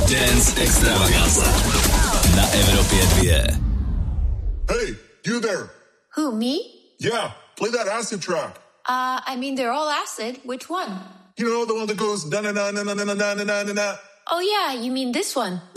Dance Extravaganza na Evropě 2. Hey, you there. Who, me? Yeah, play that acid track. I mean, they're all acid. Which one? You know, the one that goes da-na-na-na-na-na-na-na-na-na. Oh, yeah, you mean this one.